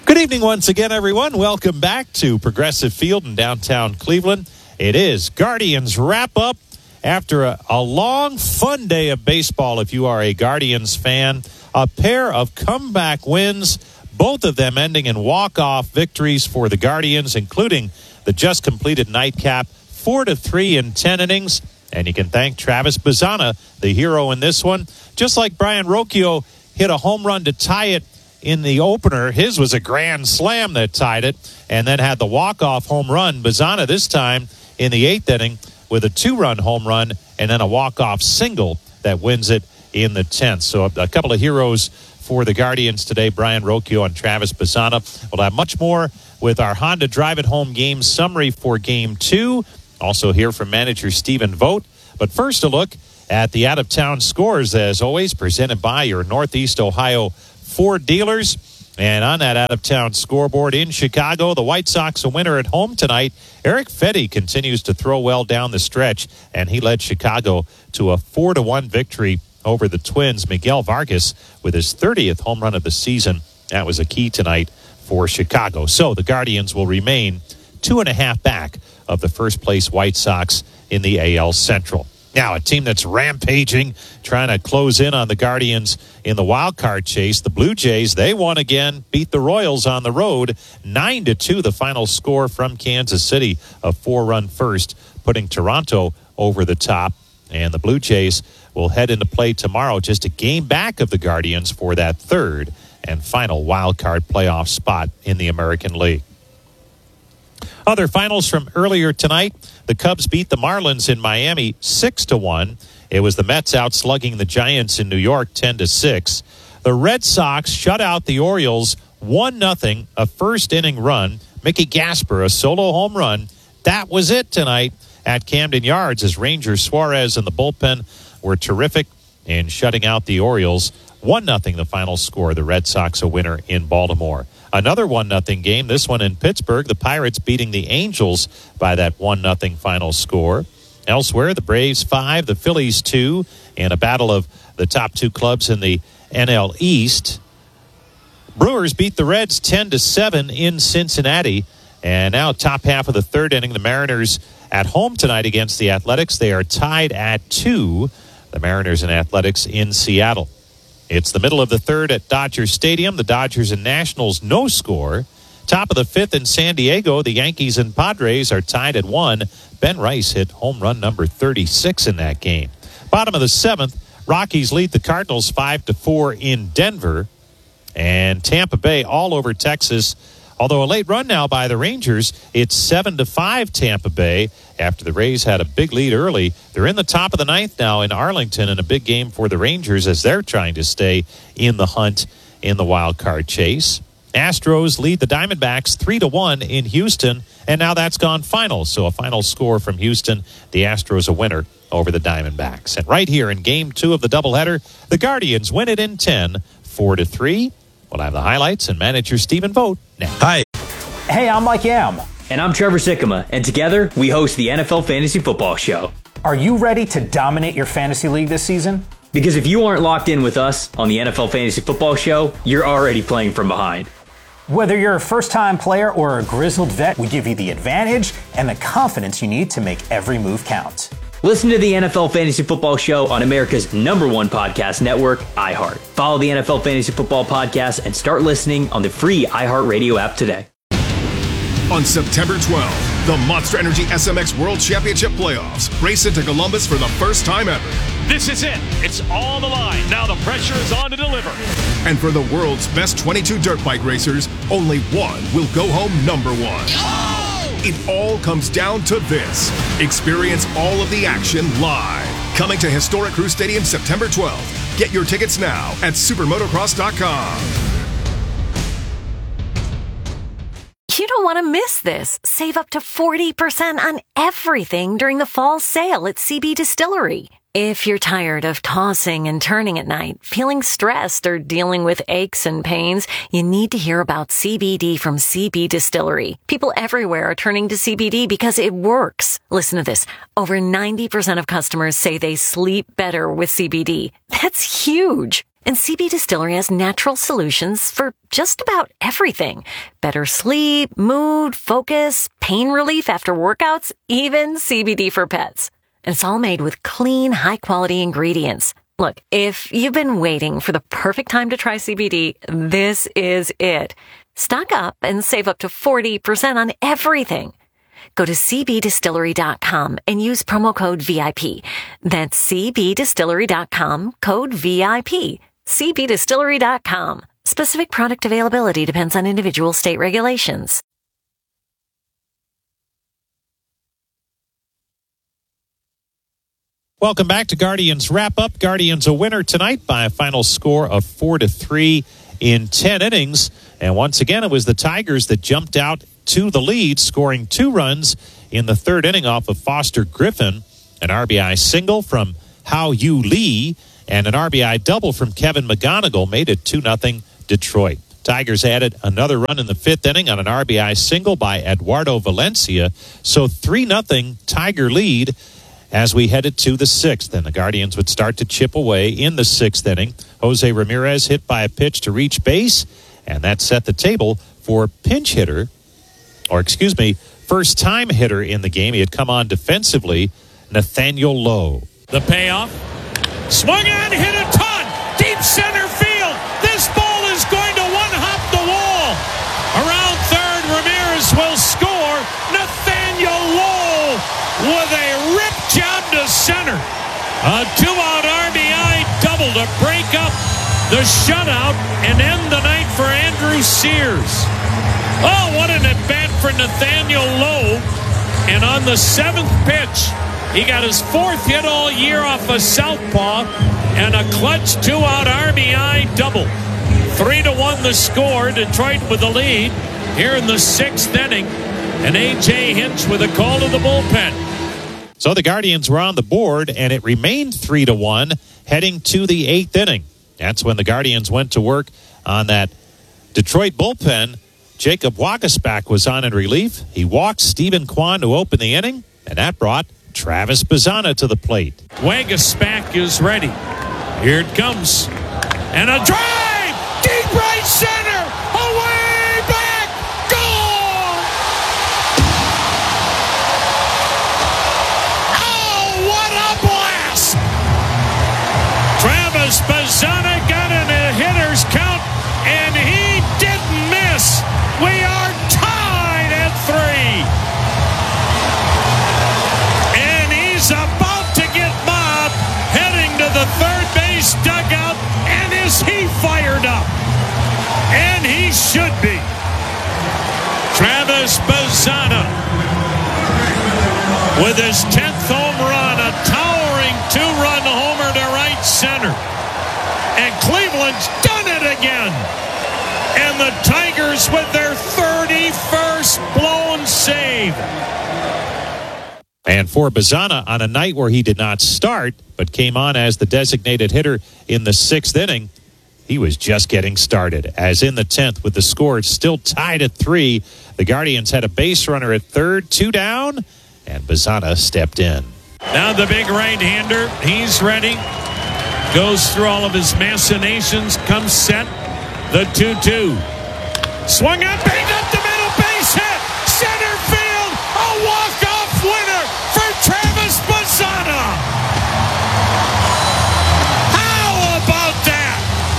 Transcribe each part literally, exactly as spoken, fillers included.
Good evening once again, everyone. Welcome back to Progressive Field in downtown Cleveland. It is Guardians wrap-up after a, a long, fun day of baseball if you are a Guardians fan. A pair of comeback wins, both of them ending in walk-off victories for the Guardians, including the just-completed nightcap, four to three in ten innings. And you can thank Travis Bazzana, the hero in this one. Just like Brian Rocchio hit a home run to tie it in the opener, his was a grand slam that tied it, and then had the walk-off home run. Bazzana this time in the eighth inning with a two-run home run and then a walk-off single that wins it in the tenth. So a couple of heroes for the Guardians today, Brian Rocchio and Travis Bazzana. We'll have much more with our Honda Drive It Home game summary for Game two. Also hear from manager Stephen Vogt. But first, a look at the out-of-town scores, as always, presented by your Northeast Ohio Ford dealers. And on that out-of-town scoreboard in Chicago, the White Sox a winner at home tonight. Eric Fedde continues to throw well down the stretch, and he led Chicago to a four to one victory over the Twins. Miguel Vargas with his thirtieth home run of the season. That was a key tonight for Chicago. So the Guardians will remain two and a half back of the first-place White Sox in the A L Central. Now, a team that's rampaging, trying to close in on the Guardians in the wild card chase. The Blue Jays, they won again, beat the Royals on the road. nine to two, the final score from Kansas City, a four-run first, putting Toronto over the top. And the Blue Jays will head into play tomorrow, just a game back of the Guardians for that third and final wild card playoff spot in the American League. Other finals from earlier tonight. The Cubs beat the Marlins in Miami six to one. It was the Mets out slugging the Giants in New York ten to six. The Red Sox shut out the Orioles one nothing, a first inning run. Mickey Gasper, a solo home run. That was it tonight at Camden Yards, as Ranger Suarez and the bullpen were terrific in shutting out the Orioles. one nothing the final score. The Red Sox a winner in Baltimore. Another one nothing game, this one in Pittsburgh. The Pirates beating the Angels by that one nothing final score. Elsewhere, the Braves five, the Phillies two, in a battle of the top two clubs in the N L East. Brewers beat the Reds ten to seven in Cincinnati. And now top half of the third inning, the Mariners at home tonight against the Athletics. They are tied at two, the Mariners and Athletics in Seattle. It's the middle of the third at Dodger Stadium. The Dodgers and Nationals, no score. Top of the fifth in San Diego, the Yankees and Padres are tied at one. Ben Rice hit home run number thirty-six in that game. Bottom of the seventh, Rockies lead the Cardinals five to four in Denver. And Tampa Bay all over Texas. Although a late run now by the Rangers, it's seven to five Tampa Bay after the Rays had a big lead early. They're in the top of the ninth now in Arlington, in a big game for the Rangers as they're trying to stay in the hunt in the wild card chase. Astros lead the Diamondbacks three to one in Houston, and now that's gone final. So a final score from Houston, the Astros a winner over the Diamondbacks. And right here in game two of the doubleheader, the Guardians win it in ten, four to three. We'll have the highlights and manager Stephen Vogt next. Hi. Hey, I'm Mike Yam. And I'm Trevor Sikkema, and together we host the N F L Fantasy Football Show. Are you ready to dominate your fantasy league this season? Because if you aren't locked in with us on the N F L Fantasy Football Show, you're already playing from behind. Whether you're a first-time player or a grizzled vet, we give you the advantage and the confidence you need to make every move count. Listen to the N F L Fantasy Football Show on America's number one podcast network, iHeart. Follow the N F L Fantasy Football Podcast and start listening on the free iHeartRadio app today. On September twelfth, the Monster Energy S M X World Championship Playoffs race into Columbus for the first time ever. This is it. It's all the line. Now the pressure is on to deliver. And for the world's best twenty-two dirt bike racers, only one will go home number one. Oh! It all comes down to this. Experience all of the action live. Coming to Historic Crew Stadium September twelfth. Get your tickets now at supermotocross dot com. You don't want to miss this. Save up to forty percent on everything during the fall sale at C B Distillery. If you're tired of tossing and turning at night, feeling stressed, or dealing with aches and pains, you need to hear about C B D from C B Distillery. People everywhere are turning to C B D because it works. Listen to this. Over ninety percent of customers say they sleep better with C B D. That's huge. And C B Distillery has natural solutions for just about everything. Better sleep, mood, focus, pain relief after workouts, even C B D for pets. And it's all made with clean, high-quality ingredients. Look, if you've been waiting for the perfect time to try C B D, this is it. Stock up and save up to forty percent on everything. Go to c b distillery dot com and use promo code V I P. That's c b distillery dot com, code V I P. c b distillery dot com. Specific product availability depends on individual state regulations. Welcome back to Guardians Wrap Up. Guardians a winner tonight by a final score of four to three in ten innings. And once again, it was the Tigers that jumped out to the lead, scoring two runs in the third inning off of Foster Griffin, an R B I single from Hao Yu Lee, and an R B I double from Kevin McGonigal made it two nothing Detroit. Tigers added another run in the fifth inning on an R B I single by Eduardo Valencia, so three nothing Tiger lead as we headed to the sixth. And the Guardians would start to chip away in the sixth inning. Jose Ramirez hit by a pitch to reach base, and that set the table for pinch hitter, or excuse me, first-time hitter in the game. He had come on defensively, Nathaniel Lowe. The payoff. Swung on, hit a ton. Deep center field. This ball is going to one-hop the wall. Around third, Ramirez will score. Nathaniel Lowe with a rip job to center. A two-out R B I double to break up the shutout and end the night for Andrew Sears. Oh, what an at-bat for Nathaniel Lowe. And on the seventh pitch, he got his fourth hit all year off a southpaw and a clutch two-out R B I double. Three to one the score. Detroit with the lead here in the sixth inning. And A J Hinch with a call to the bullpen. So the Guardians were on the board, and it remained three to one heading to the eighth inning. That's when the Guardians went to work on that Detroit bullpen. Jacob Waguespack was on in relief. He walked Stephen Kwan to open the inning, and that brought Travis Bazzana to the plate. Waguespack is ready. Here it comes. And a drive! Deep right center! Away back! Gone! Oh, what a blast! Travis Bazzana got in a hitter's count, and he didn't miss. We are tied at three. And he's about to get mobbed, heading to the third base dugout. And is he fired up? And he should be. Travis Bazzana with his tenth home run, a towering two-run homer to right center. And Cleveland's done it again. And the Tigers with their thirty-first blown save. And for Bazzana, on a night where he did not start, but came on as the designated hitter in the sixth inning, he was just getting started. As in the tenth, with the score still tied at three, the Guardians had a base runner at third, two down, and Bazzana stepped in. Now the big right-hander, he's ready. Goes through all of his machinations, comes set. The two two. Swung on, banged up the middle, base hit. Center field, a walk-off winner for Travis Bazzana. How about that?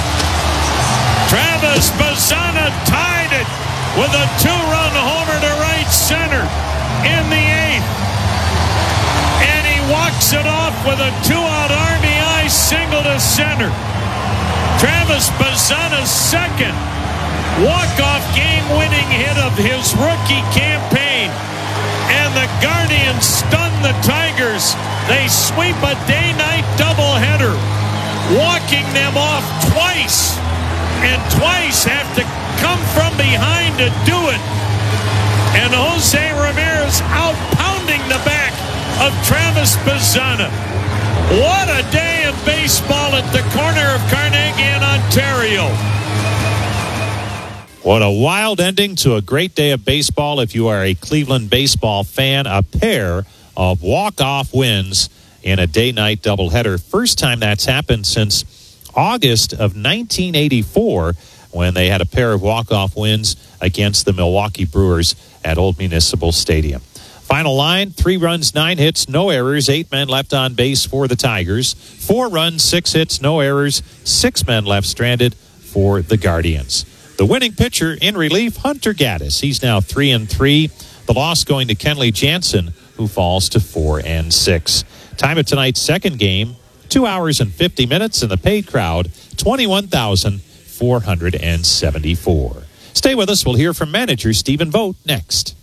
Travis Bazzana tied it with a two-run homer to right center in the eighth. And he walks it off with a two-out R B I single to center. Travis Bazzana's second walk-off game-winning hit of his rookie campaign. And the Guardians stun the Tigers. They sweep a day-night doubleheader, walking them off twice. And twice have to come from behind to do it. And Jose Ramirez out pounding the back of Travis Bazzana. What a day of baseball at the corner of Carnegie and Ontario. What a wild ending to a great day of baseball if you are a Cleveland baseball fan. A pair of walk-off wins in a day-night doubleheader. First time that's happened since August of nineteen eighty-four, when they had a pair of walk-off wins against the Milwaukee Brewers at Old Municipal Stadium. Final line, three runs, nine hits, no errors, eight men left on base for the Tigers. Four runs, six hits, no errors, six men left stranded for the Guardians. The winning pitcher in relief, Hunter Gaddis. He's now three and three. The loss going to Kenley Jansen, who falls to four and six. Time of tonight's second game, two hours and fifty minutes, and the paid crowd, twenty-one thousand four hundred seventy-four. Stay with us. We'll hear from manager Stephen Vogt next.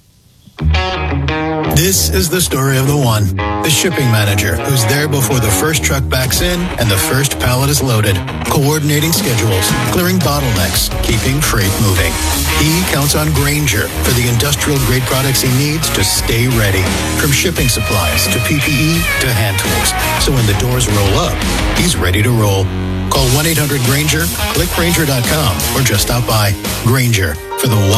This is the story of the one, the shipping manager, who's there before the first truck backs in and the first pallet is loaded, coordinating schedules, clearing bottlenecks, keeping freight moving. He counts on Grainger for the industrial-grade products he needs to stay ready, from shipping supplies to P P E to hand tools. So when the doors roll up, he's ready to roll. Call one eight hundred Grainger, click Grainger dot com, or just stop by. Grainger, for the one.